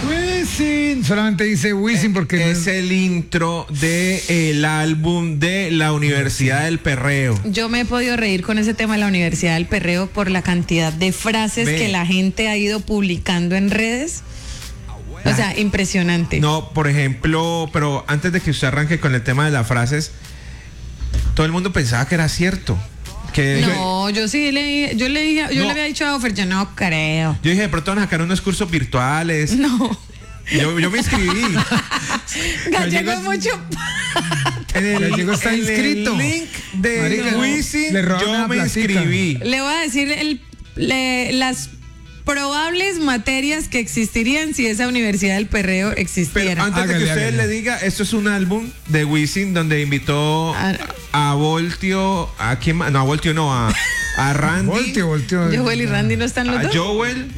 Wisin. Solamente dice Wisin porque es el intro del álbum de la Universidad del Perreo. Yo me he podido reír con ese tema de la Universidad del Perreo por la cantidad de frases que la gente ha ido publicando en redes. O sea, impresionante. No, por ejemplo, pero antes de que usted arranque con el tema de las frases, todo el mundo pensaba que era cierto. No, yo le había dicho a Ofer, yo no creo. Yo dije, de pronto van a sacar unos cursos virtuales. No. Yo me inscribí. Gallego es mucho. Gallego está inscrito. En el link de Wisin, yo me inscribí. Le voy a decir las probables materias que existirían si esa Universidad del Perreo existiera. Pero antes de que usted le diga, esto es un álbum de Wisin donde invitó a Voltio, ¿a quién más? No, a Voltio no, a Randy. Voltio. Joel y Randy no están los dos. Joel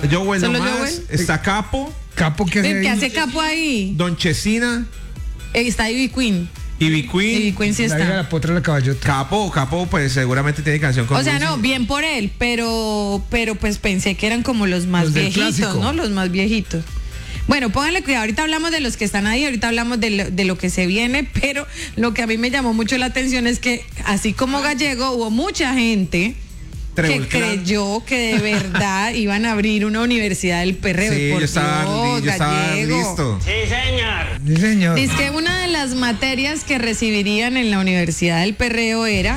nomás. Está Capo. Capo que hace. ¿Qué hace Capo ahí? Don Chesina. Está Ivy Queen. Ivy Queen sí está. La potra de la caballota. Capo, pues seguramente tiene canción con Wisin. Wisin. No, bien por él, pero pues pensé que eran como los más viejitos, ¿no? Los más viejitos. Bueno, pónganle cuidado, ahorita hablamos de los que están ahí, ahorita hablamos de lo que se viene, pero lo que a mí me llamó mucho la atención es que, así como Gallego, hubo mucha gente que creyó que de verdad iban a abrir una Universidad del Perreo. Sí, por yo estaba listo. Sí, señor. Sí, señor. Dice que una de las materias que recibirían en la Universidad del Perreo era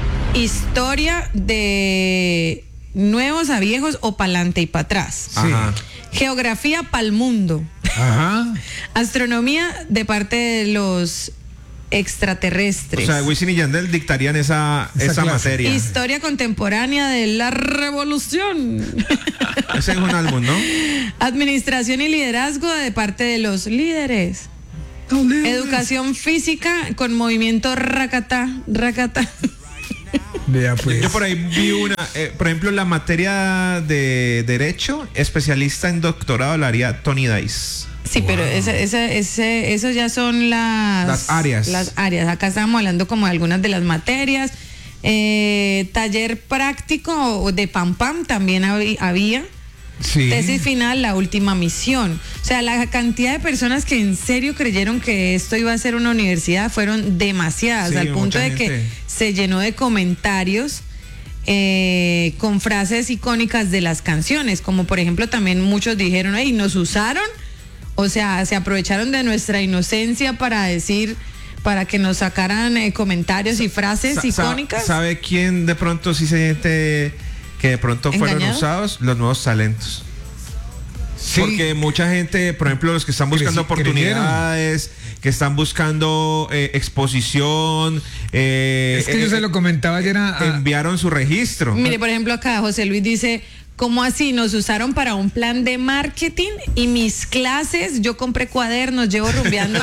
historia de nuevos a viejos o pa'lante y para atrás. Sí. Ajá. Geografía pa'l mundo. Ajá. Astronomía de parte de los extraterrestres. O sea, Wisin y Yandel dictarían esa materia. Historia contemporánea de la revolución. Ese es un álbum, ¿no? Administración y liderazgo de parte de los líderes. Educación física con movimiento racata. Vea, pues. Yo por ahí vi una, por ejemplo, la materia de Derecho, especialista en doctorado la haría Tony Dice. Sí, wow. Pero eso ya son las áreas. Las áreas. Acá estábamos hablando como de algunas de las materias. Taller práctico de Pam Pam también había. Sí. Tesis final, la última misión. O sea, la cantidad de personas que en serio creyeron que esto iba a ser una universidad fueron demasiadas, sí, al punto de que se llenó de comentarios con frases icónicas de las canciones, como por ejemplo también muchos dijeron, hey, nos usaron, o sea, se aprovecharon de nuestra inocencia para decir, para que nos sacaran comentarios y frases icónicas. ¿Sabe quién de pronto sí se siente que de pronto fueron ¿engañado? usados? Los nuevos talentos. Sí. Porque mucha gente, por ejemplo, los que están buscando oportunidades, que están buscando exposición, es que yo se lo comentaba ayer enviaron su registro. Mire, por ejemplo, acá José Luis dice, ¿cómo así? Nos usaron para un plan de marketing y mis clases, yo compré cuadernos, llevo rumbeando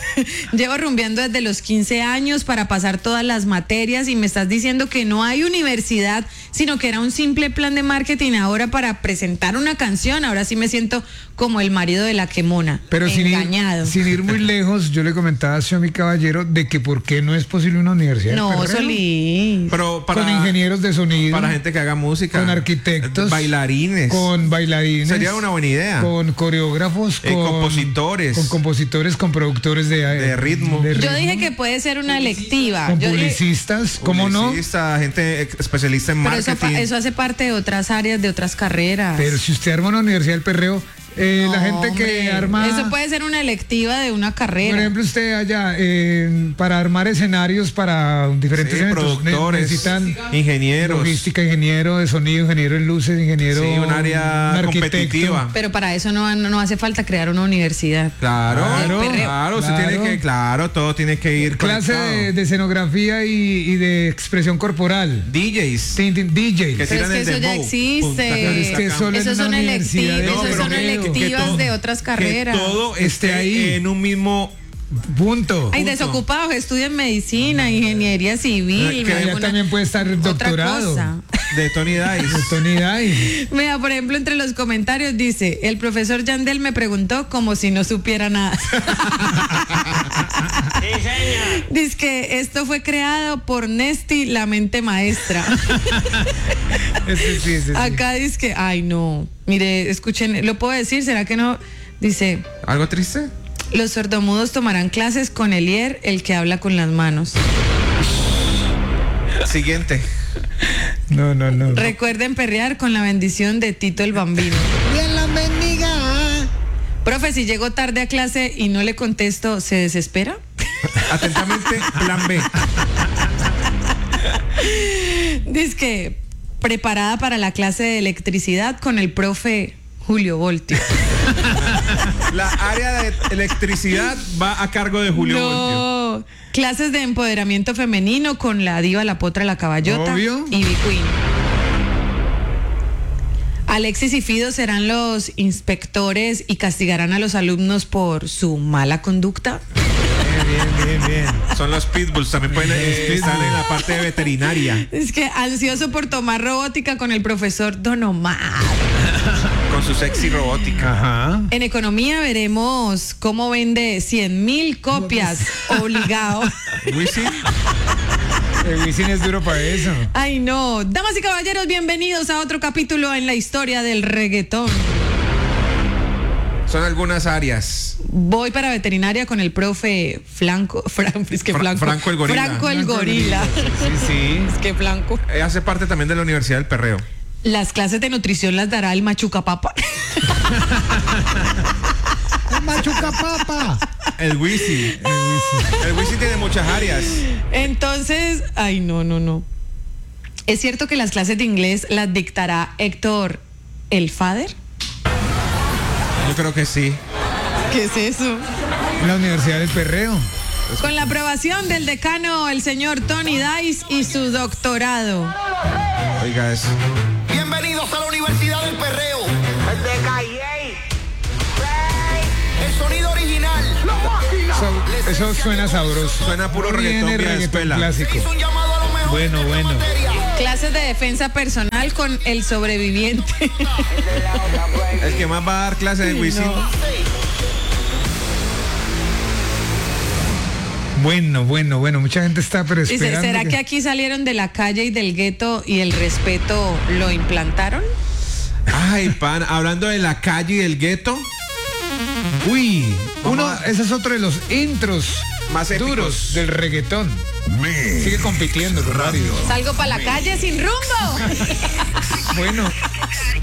desde los 15 años para pasar todas las materias y me estás diciendo que no hay universidad, sino que era un simple plan de marketing ahora para presentar una canción. Ahora sí me siento como el marido de la quemona, pero engañado. Sin ir muy lejos, yo le comentaba a mi caballero de que por qué no es posible una universidad. No, Solís. Pero con ingenieros de sonido, para gente que haga música, con arquitectos, bailarines. Con bailarines. Sería una buena idea. Con coreógrafos, con compositores. Con compositores, con productores de ritmo. Yo dije que puede ser una electiva. Con publicistas, ¿cómo no? Gente especialista en marketing. Eso hace parte de otras áreas, de otras carreras. Pero si usted arma una universidad del Perreo, no, la gente que arma... Eso puede ser una electiva de una carrera. Por ejemplo, usted allá, para armar escenarios para diferentes eventos, productores, necesitan ingenieros. Logística, ingeniero de sonido, ingeniero en luces, ingeniero... Sí, un área competitiva. Pero para eso no hace falta crear una universidad. Claro, todo tiene que ir clase de escenografía y de expresión corporal. DJs. DJs. Pero es que eso ya existe. Eso son electivas de otras carreras. Que todo esté ahí en un mismo punto. Hay desocupados, estudian medicina, ingeniería civil. Que allá también puede estar el doctorado. De Tony Dice. Mira, por ejemplo, entre los comentarios dice, el profesor Yandel me preguntó como si no supiera nada. Sí, señor. Dice que esto fue creado por Nesti, la mente maestra. Sí. Acá dice que, ay no, mire, escuchen, ¿lo puedo decir? ¿Será que no Dice, ¿Algo triste? los sordomudos tomarán clases con Elier, el que habla con las manos. Siguiente. No. Recuerden perrear con la bendición de Tito el Bambino. Bien la bendiga. Profe, si llego tarde a clase y no le contesto, ¿se desespera? Atentamente, plan B. Dice que preparada para la clase de electricidad con el profe Julio Voltio. La área de electricidad va a cargo de Julio Voltio. No, clases de empoderamiento femenino con la diva, la potra, la caballota. Obvio. Y Queen. Alexis y Fido serán los inspectores y castigarán a los alumnos por su mala conducta. Bien. Son los pitbulls, también pueden estar en la parte de veterinaria. Es que ansioso por tomar robótica con el profesor Don Omar. Con su sexy robótica. Ajá. En economía veremos cómo vende 100,000 copias obligado. Wisin. El Wisin es duro para eso. Ay, no. Damas y caballeros, bienvenidos a otro capítulo en la historia del reggaetón. Son algunas áreas. Voy para veterinaria con el profe Franco Franco el gorila. Franco el gorila. Sí. Es que Franco. Hace parte también de la Universidad del Perreo. Las clases de nutrición las dará el Machuca Papa. Machuca papa. El Wisin. El Wisin tiene muchas áreas. Entonces, ay, no. ¿Es cierto que las clases de inglés las dictará Héctor el Fader? Yo creo que sí. ¿Qué es eso? La Universidad del Perreo. Con la aprobación del decano, el señor Tony Dice, y su doctorado. Oiga eso. Bienvenidos a la Universidad del Perreo. El sonido original. Eso suena sabroso. Suena puro reggaetón, Viene vieja escuela. clásico. Hizo un llamado a lo mejor. Bueno. Clases de defensa personal con el sobreviviente. El que más va a dar clases de Wisin. Bueno. Mucha gente está pero Dice, esperando. ¿será que aquí salieron de la calle y del gueto y el respeto lo implantaron? Ay, pan, hablando de la calle y del gueto. Uy, ese es otro de los intros Más épicos. duros del reggaetón. Sigue compitiendo con varios. Salgo para la calle sin rumbo. Bueno,